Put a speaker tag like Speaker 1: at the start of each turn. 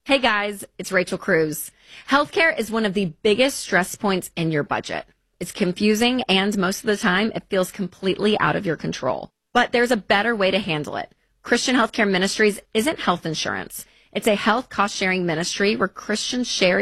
Speaker 1: Hey guys, it's Rachel Cruz. Healthcare is one of the biggest stress points in your budget. It's confusing and most of the time it feels completely out of your control. But there's a better way to handle it. Christian Healthcare Ministries isn't health insurance. It's a health cost sharing ministry where Christians share